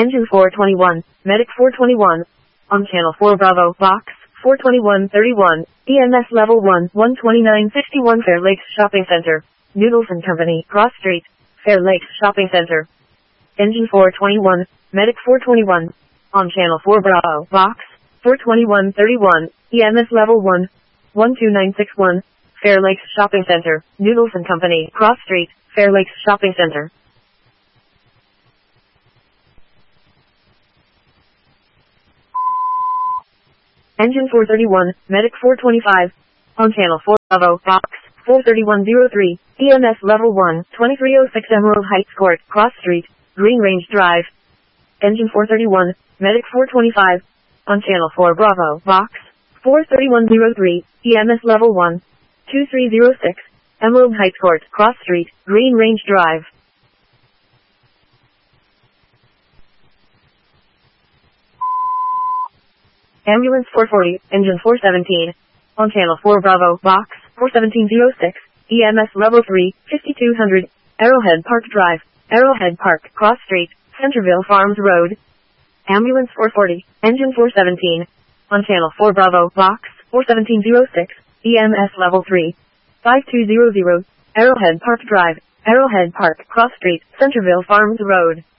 Engine 421, Medic 421. On Channel 4 Bravo, Box 42131, EMS Level 1, 12961 Fair Lakes Shopping Center, Noodles and Company, Cross Street, Fair Lakes Shopping Center. Engine 421, Medic 421. On Channel 4 Bravo, Box 42131, EMS Level 1, 12961, Fair Lakes Shopping Center, Noodles and Company, Cross Street, Fair Lakes Shopping Center. Engine 431, Medic 425. On Channel 4 Bravo, Box 43103, EMS Level 1, 2306 Emerald Heights Court, Cross Street, Green Range Drive. Engine 431, Medic 425. On Channel 4 Bravo, Box 43103, EMS Level 1, 2306, Emerald Heights Court, Cross Street, Green Range Drive. Ambulance 440, Engine 417. On Channel 4 Bravo, Box 41706, EMS Level 3, 5200, Arrowhead Park Drive, Arrowhead Park, Cross Street, Centerville Farms Road. Ambulance 440, Engine 417. On Channel 4 Bravo, Box 41706, EMS Level 3, 5200, Arrowhead Park Drive, Arrowhead Park, Cross Street, Centerville Farms Road.